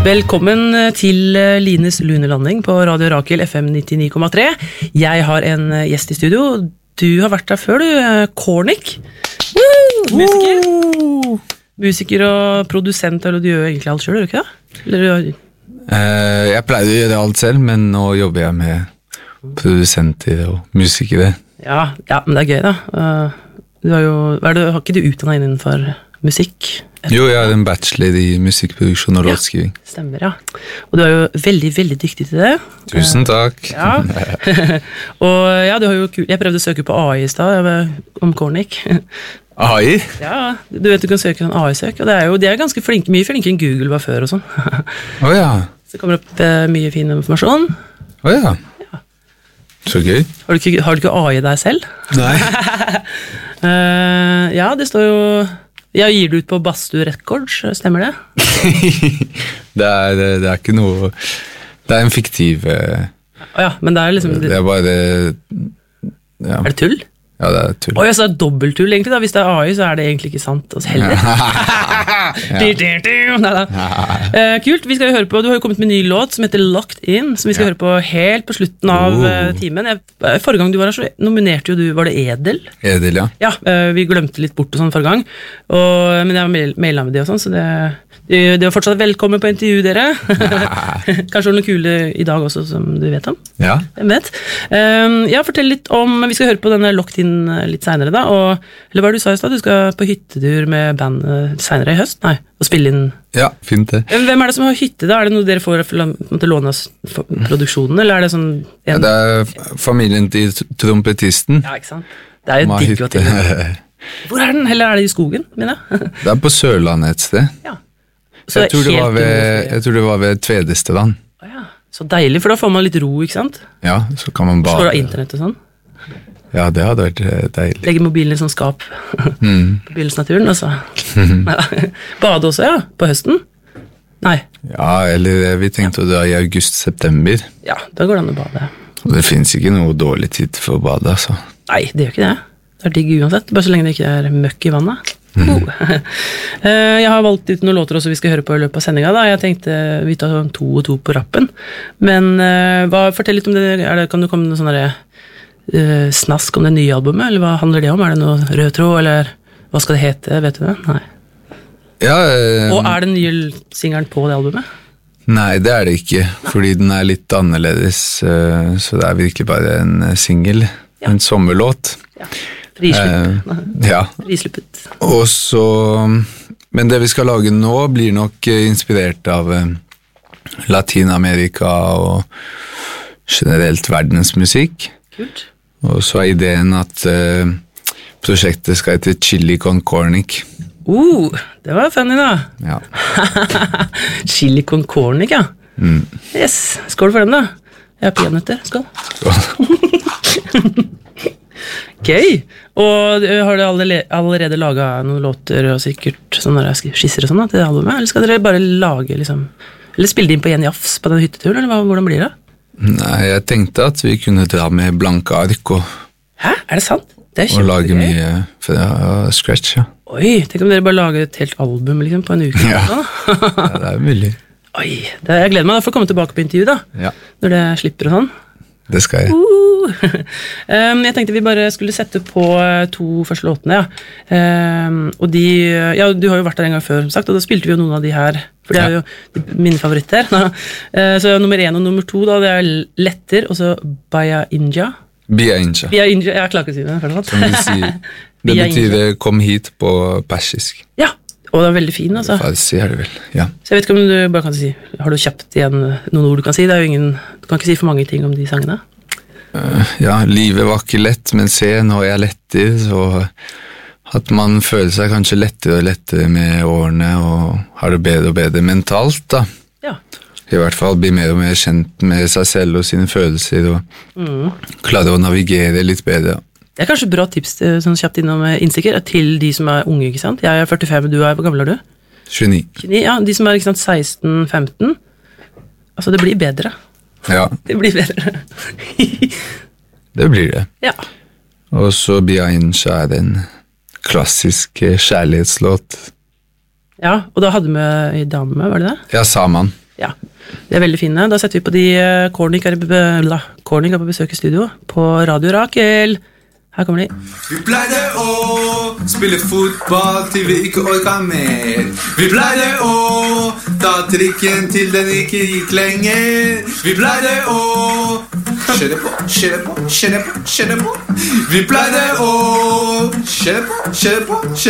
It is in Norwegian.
Velkommen til Lines Lunelanding på Radio Rakel FM 99,3. Jeg har en gjest i studio. Du har vært der før, du. Cornic. Musiker. Musiker og produsent, eller du gjør egentlig alt selv, gjør du ikke det? Eller... Jeg pleier å gjøre alt selv, men nå jobber jeg med produsenter og musikere. Ja, men det er gøy da. Du har jo, har ikke du utdannet innenfor musikk? Jo, jeg har en bachelor i musikkproduksjon og låtskriving. Stemmer, ja. Og du er jo veldig, veldig dyktig til det. Tusen takk. Ja. Og ja, du har jo jeg prøvde å søke på AI i sted, om Cornic. AI? Ja, du vet du kan søke sånn AI-søk, og de er ganske flinke, mye flinkere enn Google var før og sånn. Ja. Så kommer det opp mye fin informasjon. Ja. Så gøy. Har du ikke AI deg selv? Nei. Ja, det står jo... Jeg gir det ut på Bastu Records, stemmer det? det er ikke noe... Det er en fiktiv... Ja, men det er liksom... Det er bare... Ja. Er det tull? Ja, det er tull. Så er det dobbelttull egentlig da. Hvis det er AI, så er det egentlig ikke sant. Heller. Kult, vi skal jo høre på. Du har jo kommet med en ny låt som heter Locked In, som vi skal høre på helt på slutten av timen. Forrige gang du var her, så nominerte jo du, var det Edel? Edel, ja. Ja, vi glemte litt bort og sånn forrige gang. Men jeg har mailet med det og sånn, så det var fortsatt velkommen på intervju, dere. Kanskje noe kule i dag også, som du vet om. Ja. Hvem vet? Ja, fortell litt om, vi skal høre på denne Locked In litt senere da, eller hva du sa i sted, du skal på hyttetur med bandet senere i høst? Nei, og spille inn... Ja, fint det. Hvem er det som har hytte da? Er det noe dere får til låne av produksjonen, eller er det sånn... Ja, det er familien til trompetisten. Ja, ikke sant? Det er jo digg å til. Hvor er den? Eller er det i skogen, mener jeg? Det er på Sørlandet et sted. Ja. Jeg tror det var ved Tvedesteland. Ja, så deilig, for da får man litt ro, ikke sant? Ja, så kan man bare... Slår av internett og sånn? Ja, det hadde vært deilig. Legge mobilen i sånn skap på bilens-naturen, altså. Bade også, ja, på høsten? Nei. Ja, eller vi tenkte å dra i august-september. Ja, da går det an å bade. Og det finnes ikke noe dårlig tid for å bade, altså. Nei, det gjør ikke det. Det er digg uansett, bare så lenge det ikke er møkk i vannet. Jeg har valgt ut noen låter også vi skal høre på i løpet av sendingen da. Jeg tenkte vi tar sånn 2 og 2 på rappen. Men fortell litt om det. Kan du komme med noe sånn snask om det nye albumet, eller hva handler det om? Er det noe rød tråd, eller hva skal det hete, vet du det? Nei. Ja, og er det nye singelen på det albumet? Nei, det er det ikke, fordi den er litt annerledes, så det er virkelig bare en single, en sommerlåt. Ja, frislippet. Ja. Frislippet. Og så, men det vi skal lage nå blir nok inspirert av Latinamerika og generelt verdensmusikk. Kult. Og så er ideen at prosjektet skal hete Chili con Cornic. Det var funny da. Ja. Chili con Cornic, ja. Yes, skål for den da. Jeg har peanøtter, skål. Gøy. Og har dere allerede laget noen låter og sikkert sånne skisser og sånn til det albumet? Eller skal dere bare lage liksom, eller spille det inn på en jafs på den hytteturen, eller hvordan blir det? Nei, jeg tenkte at vi kunne dra med blanke ark og... Hæ? Er det sant? Det er og lage mye fra scratch, ja. Oi, tenk om dere bare lager et helt album liksom, på en uke. Ja, ja det er mulig. Oi, jeg gleder meg da for å komme tilbake på intervju da, når det slipper og sånn. Det skal jeg. Jeg tenkte vi bare skulle sette på 2 første låtene, ja. Og du har jo vært der en gang før, som sagt, og da spilte vi jo noen av de her, for det er jo mine favoritter. Så nummer 1 og nummer 2 da, det er Letter, og så Baya Inja. Bia Inja. Bia Inja, jeg klarer ikke å si det. Som vi sier. Det betyr kom hit på persisk. Ja, og det er veldig fin, altså. Farsi er det vel, ja. Så jeg vet ikke om du bare kan si, har du kjapt igjen noen ord du kan si? Det er jo ingen, du kan ikke si for mange ting om de sangene. Ja, livet var ikke lett, men se, nå er jeg lettere, så at man føler seg kanskje lettere og lettere med årene, og har det bedre og bedre mentalt, da. Ja. I hvert fall bli mer og mer kjent med seg selv og sine følelser, og klare å navigere litt bedre. Det er kanskje bra tips sånn kjapt innom innsikker, til de som er unge, ikke sant? Jeg er 45, du er, hvor gammel er du? 29. Ja, de som er, ikke sant, 16-15. Altså, det blir bedre. Ja. Det blir bedre. Det blir det. Ja. Og så Bia Inja er en klassisk kjærlighetslåt. Ja, og da hadde vi med i dame, var det det? Ja, Saman. Ja, de veldig fine. Da setter vi på de Kornik er på besøk i studio på Radio Rakel. Her kommer de. Vi pleide å spille fotball til vi ikke orket mer. Vi pleide å ta trikken til den ikke gikk lenger. Vi pleide å kjøre på. Vi pleide å kjøre på.